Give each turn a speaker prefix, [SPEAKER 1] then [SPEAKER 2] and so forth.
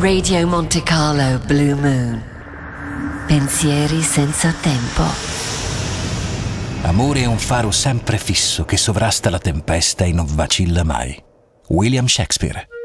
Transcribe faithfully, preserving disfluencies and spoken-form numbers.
[SPEAKER 1] Radio Monte Carlo Blue Moon. Pensieri senza tempo.
[SPEAKER 2] Amore è un faro sempre fisso che sovrasta la tempesta e non vacilla mai. William Shakespeare.